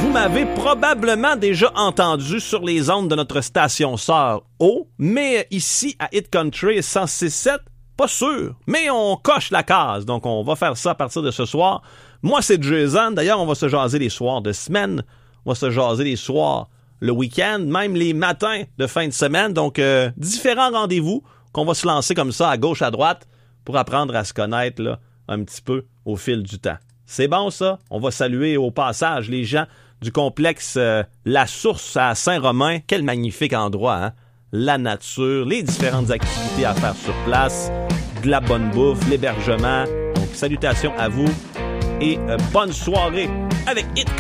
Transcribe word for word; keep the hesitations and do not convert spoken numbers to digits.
Vous m'avez probablement déjà entendu sur les ondes de notre station sœur O, mais ici à Hit Country cent six sept, pas sûr. Mais on coche la case, donc on va faire ça à partir de ce soir. Moi, c'est Jason. D'ailleurs, on va se jaser les soirs de semaine. On va se jaser les soirs le week-end, même les matins de fin de semaine. Donc, euh, différents rendez-vous qu'on va se lancer comme ça à gauche, à droite pour apprendre à se connaître là, un petit peu au fil du temps. C'est bon, ça? On va saluer au passage les gens du complexe euh, La Source à Saint-Romain. Quel magnifique endroit, hein? La nature, les différentes activités à faire sur place, de la bonne bouffe, l'hébergement. Donc, salutations à vous et euh, bonne soirée avec Hit